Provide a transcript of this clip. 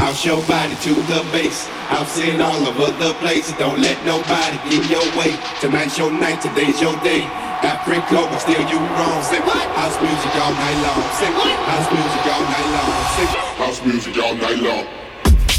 Bounce your body to the bass. I'm seeing all over the place. Don't let nobody get your way. Tonight's your night, today's your day. After club, but still you wrong. Say what? House music all night long. Say what? House music all night long. Say house music all night long.